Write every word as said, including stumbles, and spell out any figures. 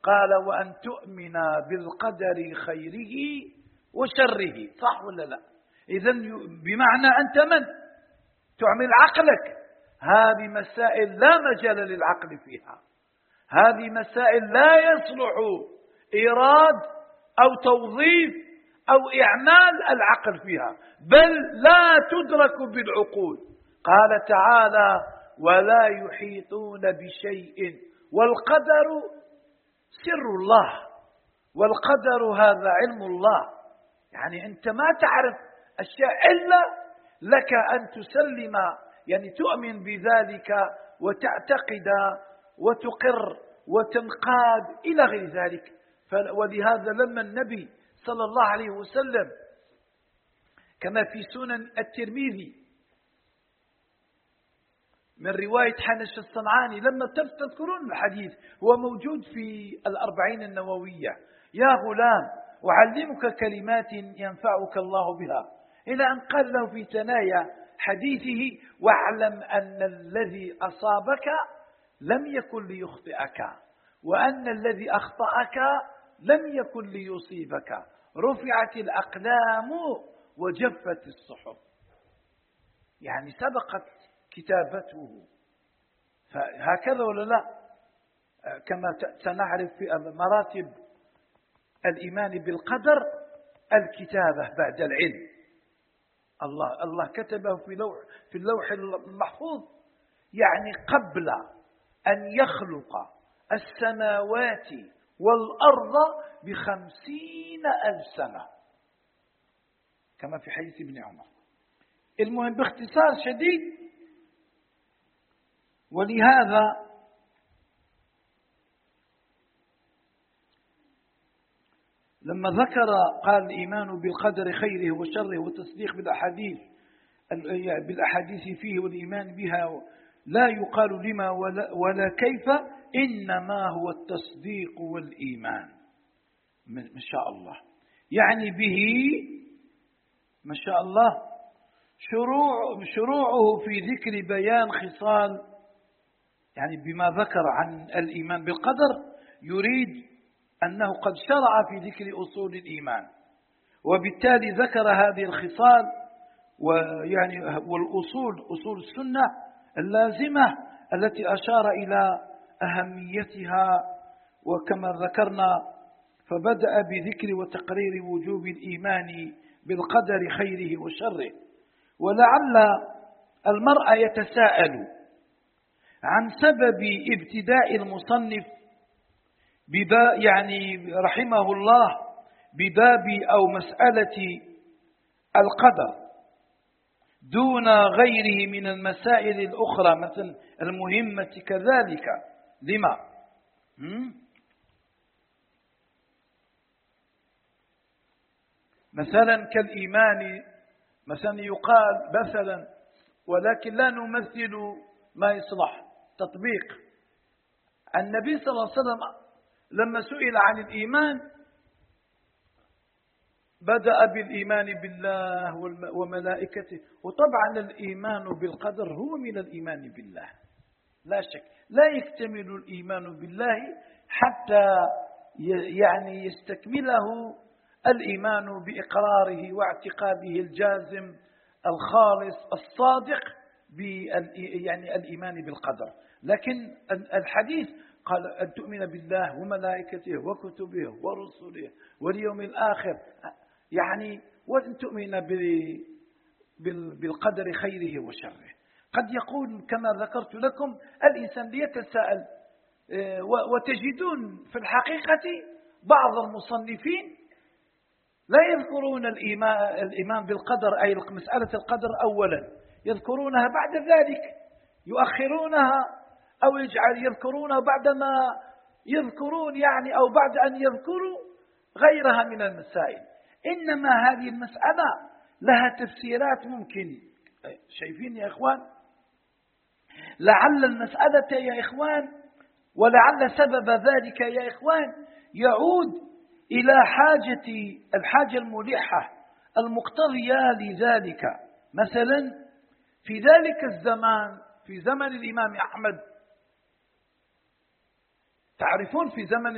قال وأن تؤمن بالقدر خيره وشره. صح ولا لا؟ إذن بمعنى أنت من تعمل عقلك. هذه مسائل لا مجال للعقل فيها، هذه مسائل لا يصلح إيراد أو توظيف أو إعمال العقل فيها، بل لا تدرك بالعقول. قال تعالى ولا يحيطون بشيء، والقدر سر الله، والقدر هذا علم الله. يعني أنت ما تعرف أشياء إلا لك أن تسلم، يعني تؤمن بذلك وتعتقد وتقر وتنقاد إلى غير ذلك. ولهذا لما النبي صلى الله عليه وسلم كما في سنن الترمذي من رواية حنش الصنعاني، لما تذكرون الحديث هو موجود في الأربعين النووية: يا غلام أعلمك كلمات ينفعك الله بها، إلى أن قال له في ثنايا حديثه: واعلم أن الذي أصابك لم يكن ليخطئك، وأن الذي أخطأك لم يكن ليصيبك، رفعت الأقلام وجفت الصحف. يعني سبقت كتابته. فهكذا ولا لا؟ كما سنعرف في مراتب الإيمان بالقدر الكتابة بعد العلم. الله الله كتبه في لوح في اللوح المحفوظ، يعني قبل أن يخلق السماوات والأرض بخمسين ألف سنة، كما في حديث ابن عمر. المهم باختصار شديد، ولهذا لما ذكر قال الإيمان بالقدر خيره وشره والتصديق بالأحاديث بالأحاديث فيه والإيمان بها لا يقال لما ولا, ولا كيف، إنما هو التصديق والإيمان. ما شاء الله، يعني به ما شاء الله شروع شروعه في ذكر بيان خصال، يعني بما ذكر عن الإيمان بالقدر يريد أنه قد شرع في ذكر أصول الإيمان، وبالتالي ذكر هذه الخصال ويعني والأصول أصول السنة اللازمة التي أشار إلى أهميتها. وكما ذكرنا فبدأ بذكر وتقرير وجوب الإيمان بالقدر خيره وشره. ولعل المرء يتساءل عن سبب ابتداء المصنف بباب، يعني رحمه الله، بباب أو مسألة القدر دون غيره من المسائل الأخرى مثل المهمة كذلك. لما؟ مثلا كالإيمان، مثلا يقال مثلا، ولكن لا نمثل ما يصلح تطبيق. النبي صلى الله عليه وسلم لما سئل عن الإيمان بدأ بالإيمان بالله وملائكته. وطبعا الإيمان بالقدر هو من الإيمان بالله لا شك. لا يكتمل الإيمان بالله حتى يعني يستكمله الإيمان بإقراره واعتقاده الجازم الخالص الصادق يعني الإيمان بالقدر. لكن الحديث قال أن تؤمن بالله وملائكته وكتبه ورسله واليوم الآخر، يعني وأن تؤمن بالقدر خيره وشره. قد يقول كما ذكرت لكم الإنسان ليتساءل، وتجدون في الحقيقة بعض المصنفين لا يذكرون الإيمان, الإيمان بالقدر أي مسألة القدر أولا، يذكرونها بعد ذلك، يؤخرونها أو يجعل يذكرونها بعدما يذكرون يعني أو بعد أن يذكروا غيرها من المسائل. إنما هذه المسألة لها تفسيرات ممكن. شايفين يا إخوان؟ لعل المسألة يا إخوان ولعل سبب ذلك يا إخوان يعود إلى حاجة الحاجة الملحة المقتضية لذلك. مثلا في ذلك الزمان، في زمن الإمام أحمد، تعرفون في زمن